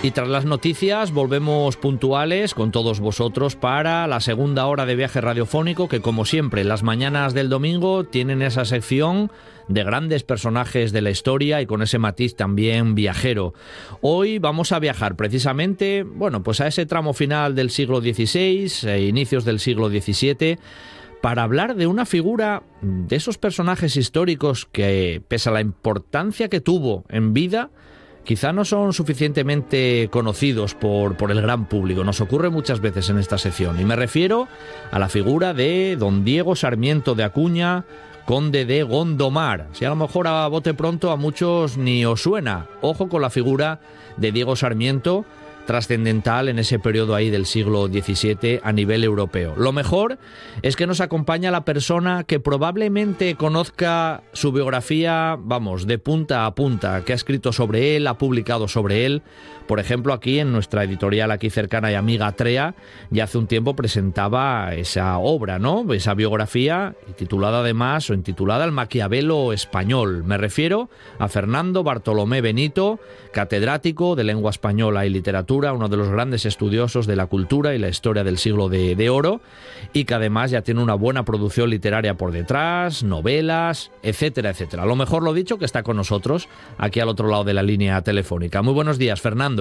Y tras las noticias volvemos puntuales con todos vosotros para la segunda hora de viaje radiofónico que, como siempre, las mañanas del domingo tienen esa sección de grandes personajes de la historia y con ese matiz también viajero. Hoy vamos a viajar precisamente, pues a ese tramo final del siglo XVI e inicios del siglo XVII para hablar de una figura de esos personajes históricos que, pese a la importancia que tuvo en vida, quizá no son suficientemente conocidos por el gran público. Nos ocurre muchas veces en esta sección. Y me refiero a la figura de don Diego Sarmiento de Acuña, conde de Gondomar. Si a lo mejor a bote pronto a muchos ni os suena. Ojo con la figura de Diego Sarmiento, trascendental en ese periodo ahí del siglo XVII a nivel europeo. Lo mejor es que nos acompaña la persona que probablemente conozca su biografía, de punta a punta, que ha escrito sobre él, ha publicado sobre él. Por ejemplo, aquí en nuestra editorial aquí cercana y amiga Trea, ya hace un tiempo presentaba esa obra, esa biografía, titulada El Maquiavelo español. Me refiero a Fernando Bartolomé Benito, catedrático de lengua española y literatura, uno de los grandes estudiosos de la cultura y la historia del siglo de oro, y que además ya tiene una buena producción literaria por detrás, novelas, etcétera, etcétera. Lo mejor, lo dicho, que está con nosotros aquí al otro lado de la línea telefónica. Muy buenos días, Fernando.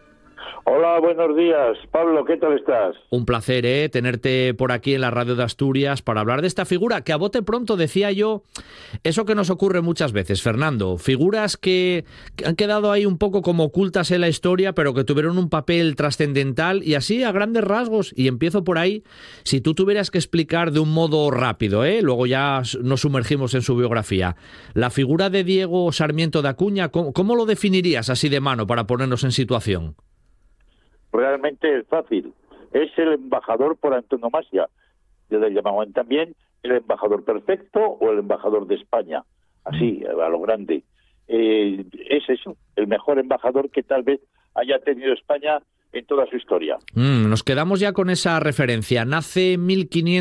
Hola, buenos días. Pablo, ¿qué tal estás? Un placer, tenerte por aquí en la radio de Asturias para hablar de esta figura que a bote pronto decía yo, eso que nos ocurre muchas veces, Fernando, figuras que han quedado ahí un poco como ocultas en la historia, pero que tuvieron un papel trascendental y así a grandes rasgos, y empiezo por ahí, si tú tuvieras que explicar de un modo rápido, luego ya nos sumergimos en su biografía, la figura de Diego Sarmiento de Acuña, ¿cómo lo definirías así de mano para ponernos en situación? Realmente es fácil. Es el embajador por antonomasia. Le llamaban también el embajador perfecto o el embajador de España. Así, a lo grande. Es eso, el mejor embajador que tal vez haya tenido España en toda su historia. Nos quedamos ya con esa referencia. Nace en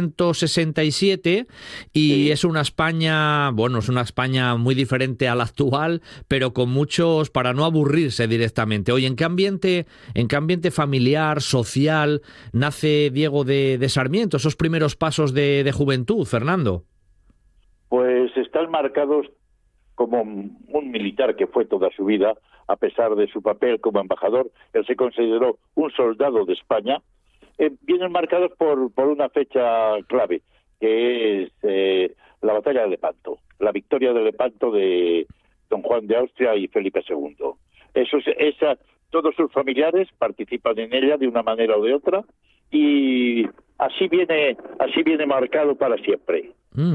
1567 y sí. Es una España, es una España muy diferente a la actual, pero con muchos, para no aburrirse directamente. Oye, ¿en qué ambiente familiar, social, nace Diego de Sarmiento? Esos primeros pasos de juventud, Fernando. Pues están marcados como un militar que fue toda su vida, a pesar de su papel como embajador. Él se consideró un soldado de España. Vienen marcados por una fecha clave, que es la batalla de Lepanto, la victoria de Lepanto de don Juan de Austria y Felipe II. Todos sus familiares participan en ella de una manera o de otra, y así viene marcado para siempre.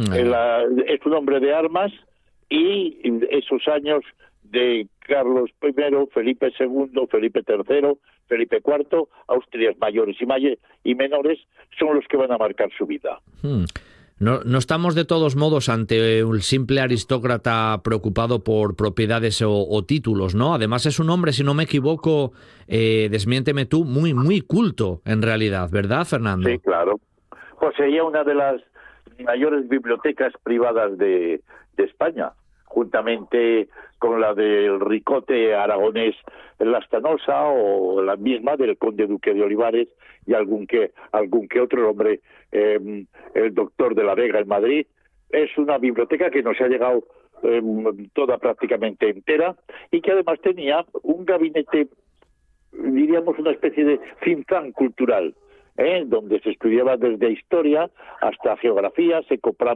Es un hombre de armas, y esos años de Carlos I, Felipe II, Felipe III, Felipe IV, Austrias mayores y menores, son los que van a marcar su vida. No estamos de todos modos ante un simple aristócrata preocupado por propiedades o títulos, ¿no? Además es un hombre, si no me equivoco, desmiénteme tú, muy, muy culto en realidad, ¿verdad, Fernando? Sí, claro. Poseía una de las mayores bibliotecas privadas de España, juntamente con la del Ricote aragonés Lastanosa, o la misma del conde duque de Olivares, y algún que otro hombre, el doctor de la Vega en Madrid. Es una biblioteca que nos ha llegado toda prácticamente entera, y que además tenía un gabinete, diríamos una especie de think tank cultural, donde se estudiaba desde historia hasta geografía, se